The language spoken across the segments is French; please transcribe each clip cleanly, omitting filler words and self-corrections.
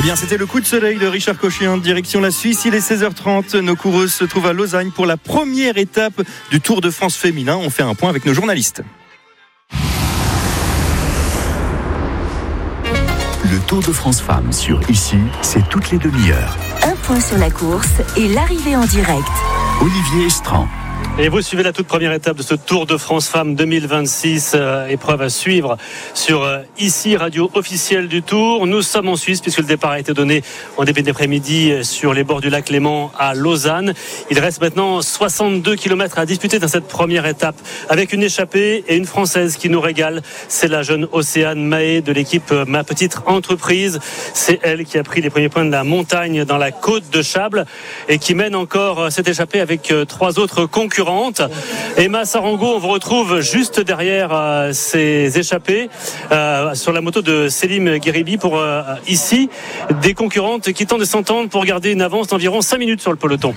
Eh bien, c'était le coup de soleil de Richard Cochet en direction la Suisse. Il est 16h30. Nos coureuses se trouvent à Lausanne pour la première étape du Tour de France féminin. On fait un point avec nos journalistes. Le Tour de France Femmes sur Ici, c'est toutes les demi-heures. Un point sur la course et l'arrivée en direct. Olivier Estran. Et vous suivez la toute première étape de ce Tour de France Femmes 2026, épreuve à suivre sur Ici, radio officielle du Tour. Nous sommes en Suisse puisque le départ a été donné en début d'après-midi sur les bords du lac Léman à Lausanne. Il reste maintenant 62 km à disputer dans cette première étape avec une échappée et une Française qui nous régale. C'est la jeune Océane Mahé de l'équipe Ma Petite Entreprise. C'est elle qui a pris les premiers points de la montagne dans la côte de Chable et qui mène encore cette échappée avec trois autres concurrentes. Emma Sarango, on vous retrouve juste derrière ces échappées sur la moto de Selim Gueribi pour Ici, des concurrentes qui tentent de s'entendre pour garder une avance d'environ 5 minutes sur le peloton.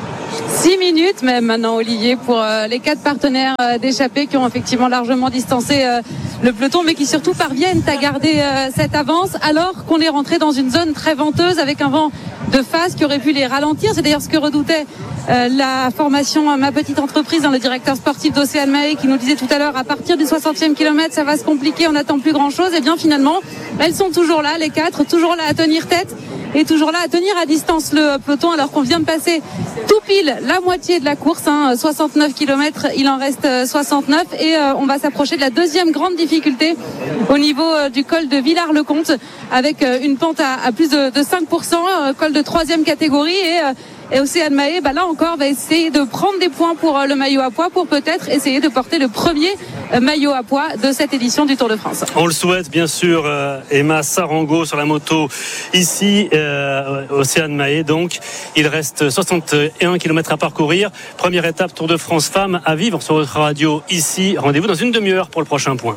6 minutes même maintenant, Olivier, pour les 4 partenaires d'échappée qui ont effectivement largement distancé le peloton, mais qui surtout parviennent à garder cette avance alors qu'on est rentré dans une zone très venteuse avec un vent de face qui aurait pu les ralentir. C'est d'ailleurs ce que redoutait la formation Ma Petite Entreprise dans le directeur sportif d'Océane Mahé qui nous disait tout à l'heure à partir du 60e kilomètre ça va se compliquer, on n'attend plus grand chose. Et bien finalement elles sont toujours là, les 4, toujours là à tenir tête et toujours là à tenir à distance le peloton alors qu'on vient de passer tout pile la moitié de la course, 69 km, il en reste 69 et on va s'approcher de la deuxième grande difficulté au niveau du col de Villars-le-Comte avec une pente à plus de 5%, col de 3e catégorie et Océane Mahé, là encore, va essayer de prendre des points pour le maillot à pois pour peut-être essayer de porter le premier maillot à pois de cette édition du Tour de France. On le souhaite, bien sûr, Emma Sarango sur la moto Ici, Océane Mahé. Donc, il reste 61 km à parcourir. Première étape Tour de France Femmes à vivre sur votre radio Ici. Rendez-vous dans une demi-heure pour le prochain point.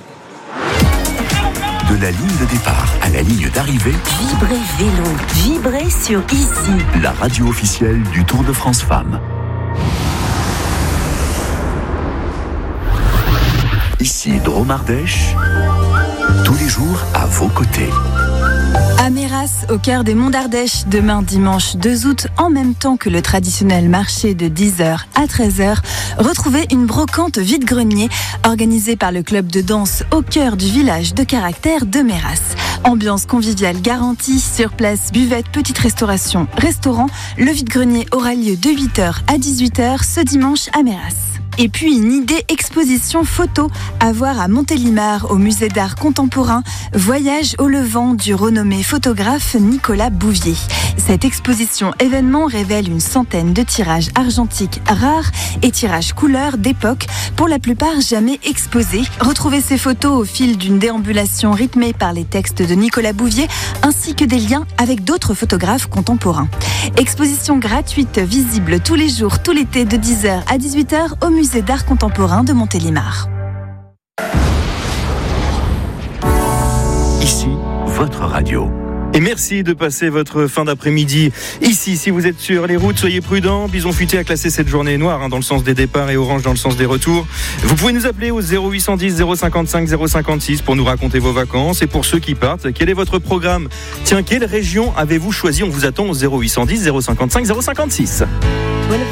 De la ligne de départ à la ligne d'arrivée, Vibrez vélo, vibrez sur Ici. la radio officielle du Tour de France Femmes. Ici, Drôme Ardèche, tous les jours à vos côtés. À Méras, au cœur des Monts d'Ardèche, demain dimanche 2 août, en même temps que le traditionnel marché de 10h à 13h, retrouvez une brocante vide-grenier organisée par le club de danse au cœur du village de caractère de Méras. Ambiance conviviale garantie, sur place, buvette, petite restauration, restaurant. Le vide-grenier aura lieu de 8h à 18h ce dimanche à Méras. Et puis une idée exposition photo à voir à Montélimar au musée d'art contemporain, voyage au Levant du renommé photographe Nicolas Bouvier. Cette exposition événement révèle une centaine de tirages argentiques rares et tirages couleurs d'époque, pour la plupart jamais exposés. Retrouvez ces photos au fil d'une déambulation rythmée par les textes de Nicolas Bouvier ainsi que des liens avec d'autres photographes contemporains. Exposition gratuite visible tous les jours, tout l'été de 10h à 18h au musée d'art contemporain de Montélimar. Ici, votre radio. Et merci de passer votre fin d'après-midi ici. Si vous êtes sur les routes, soyez prudents. Bison Futé a classé cette journée noire dans le sens des départs et orange dans le sens des retours. Vous pouvez nous appeler au 0810 055 056 pour nous raconter vos vacances. Et pour ceux qui partent, quel est votre programme ? Tiens, quelle région avez-vous choisi ? On vous attend au 0810 055 056.